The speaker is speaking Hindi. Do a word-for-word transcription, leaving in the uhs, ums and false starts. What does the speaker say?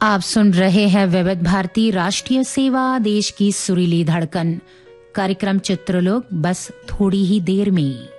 आप सुन रहे हैं विविध भारती राष्ट्रीय सेवा, देश की सुरीली धड़कन। कार्यक्रम चित्रलोक बस थोड़ी ही देर में।